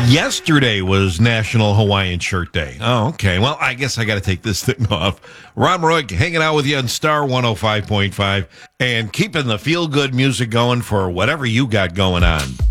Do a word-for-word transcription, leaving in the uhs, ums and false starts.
Yesterday was National Hawaiian Shirt Day. Oh, okay. Well, I guess I got to take this thing off. Ron Roy hanging out with you on Star one oh five point five and keeping the feel-good music going for whatever you got going on.